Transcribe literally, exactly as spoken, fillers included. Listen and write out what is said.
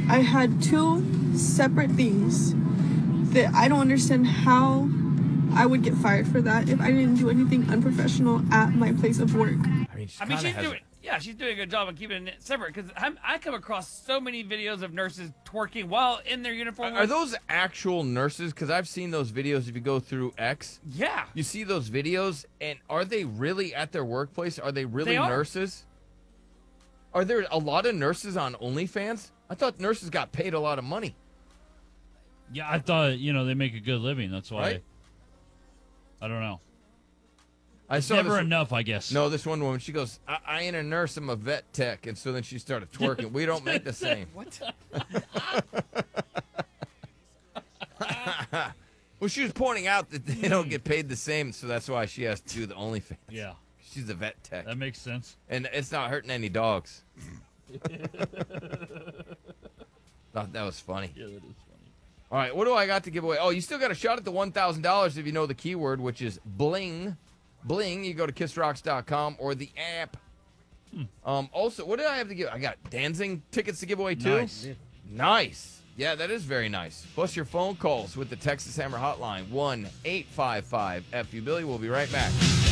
I had two separate things that I don't understand how I would get fired for that if I didn't do anything unprofessional at my place of work. I mean, she I mean, kinda she's has doing, yeah, she's doing a good job of keeping it separate because I come across so many videos of nurses twerking while in their uniform. Are, are those actual nurses? Because I've seen those videos. If you go through X, Yeah. you see those videos, and are they really at their workplace? Are they really They are. nurses? Are there a lot of nurses on OnlyFans? I thought nurses got paid a lot of money. Yeah, I thought, you know, they make a good living. That's why. Right? I don't know. I It's saw never this, enough, I guess. No, this one woman, she goes, I, I ain't a nurse, I'm a vet tech. And so then she started twerking. We don't make the same. What? Well, she was pointing out that they don't get paid the same, so that's why she has to do the OnlyFans. Yeah, She's a vet tech. that makes sense. And it's not hurting any dogs. Thought that was funny. Yeah, that is funny. All right, what do I got to give away? Oh, you still got a shot at the one thousand dollars if you know the keyword, which is bling. Bling, you go to kiss rocks dot com or the app. Hmm. Um, also, what did I have to give? I got Danzig tickets to give away, too. Nice. Nice. Yeah, that is very nice. Plus your phone calls with the Texas Hammer Hotline, one eight five five F U Billy. We'll be right back.